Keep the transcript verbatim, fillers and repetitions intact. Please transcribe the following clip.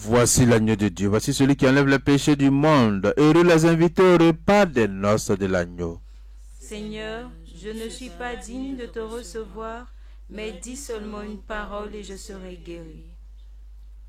Voici l'agneau de Dieu, voici celui qui enlève le péché du monde. Heureux les invités au repas des noces de l'agneau. Seigneur, je ne suis pas digne de te recevoir, mais dis seulement une parole et je serai guéri.